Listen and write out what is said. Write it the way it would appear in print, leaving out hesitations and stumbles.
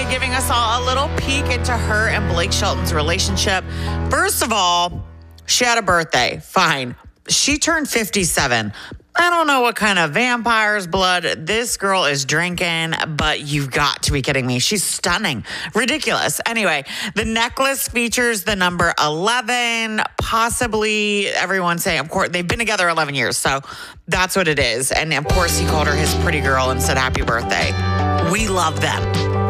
today, giving us all a little peek into her and Blake Shelton's relationship. First of all, she had a birthday. Fine. She turned 57. I don't know what kind of vampire's blood this girl is drinking, but you've got to be kidding me. She's stunning. Ridiculous. Anyway, the necklace features the number 11, possibly everyone saying, of course, they've been together 11 years, so that's what it is. And of course, he called her his pretty girl and said happy birthday. We love them.